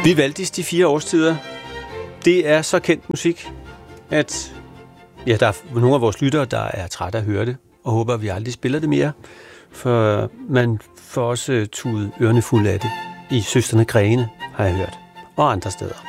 Vivaldis De fire årstider. Det er så kendt musik, at der er nogle af vores lyttere, der er trætte af at høre det, og håber, at vi aldrig spiller det mere. For man får også tudet ørerne fulde af det. I Søstrene Grene har jeg hørt, og andre steder.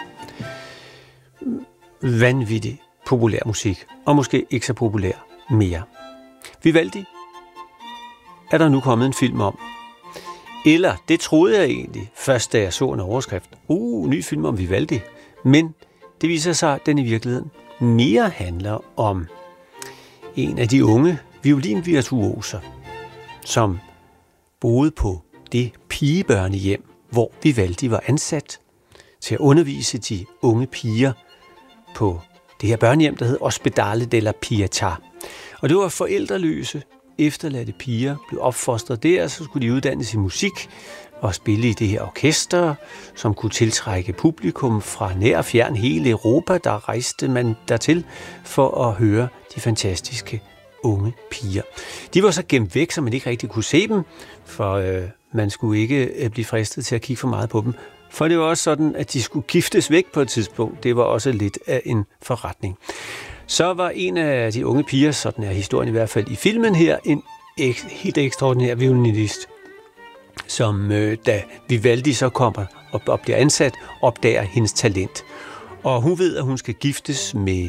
Vanvittig populær musik, og måske ikke så populær mere. Vivaldi er der nu kommet en film om. Eller, det troede jeg egentlig, først da jeg så en overskrift. Ny film om Vivaldi. Men det viser sig, at den i virkeligheden mere handler om en af de unge violinvirtuoser, som boede på det pigebørnehjem, hvor Vivaldi var ansat til at undervise de unge piger på det her børnehjem, der hed Ospedale della Pietà. Og det var forældreløse, efterladte piger, blev opfostret der, så skulle de uddannes i musik og spille i det her orkester, som kunne tiltrække publikum fra nær og fjern hele Europa. Der rejste man dertil for at høre de fantastiske unge piger. De var så gemt væk, så man ikke rigtig kunne se dem, for man skulle ikke blive fristet til at kigge for meget på dem. For det var også sådan, at de skulle giftes væk på et tidspunkt. Det var også lidt af en forretning. Så var en af de unge piger, sådan er historien i hvert fald i filmen her, en helt ekstraordinær violinist, som da Vivaldi så kommer og bliver ansat, opdager hendes talent. Og hun ved, at hun skal giftes med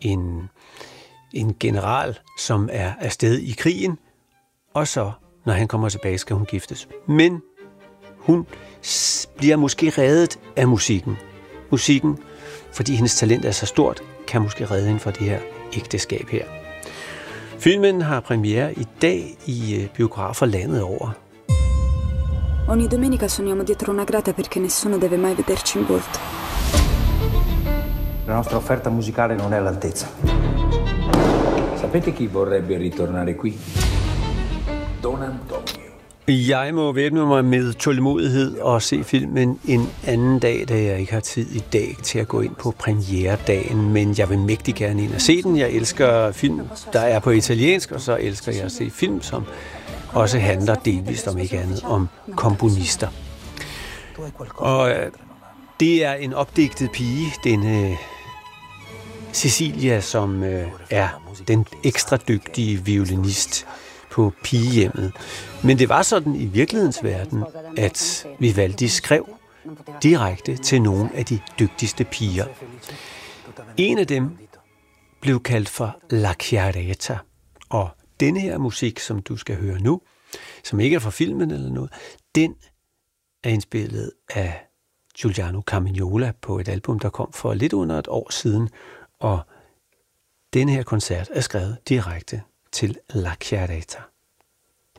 en general, som er afsted i krigen, og så, når han kommer tilbage, skal hun giftes. Men hun bliver måske reddet af musikken. Musikken, fordi hendes talent er så stort, kan måske redde hende fra det her ægteskab her. Filmen har premiere i dag i biografer landet over. Ogni domenica sogniamo dietro una grata perché nessuno deve mai vederci in volto. La nostra offerta musicale non è all'altezza. Sapete chi vorrebbe ritornare qui? Don Antonio. Jeg må væbne mig med tålmodighed og se filmen en anden dag, da jeg ikke har tid i dag til at gå ind på premieredagen, men jeg vil mægtig gerne ind og se den. Jeg elsker film, der er på italiensk, og så elsker jeg at se film, som også handler delvist om ikke andet om komponister. Og det er en opdigtet pige, denne Cecilia, som er den ekstra dygtige violinist på pigehjemmet. Men det var sådan i virkelighedens verden, at Vivaldi skrev direkte til nogle af de dygtigste piger. En af dem blev kaldt for La Chiaretta, og denne her musik, som du skal høre nu, som ikke er fra filmen eller noget, den er indspillet af Giuliano Carmignola på et album, der kom for lidt under et år siden, og denne her koncert er skrevet direkte til La Chiaretta.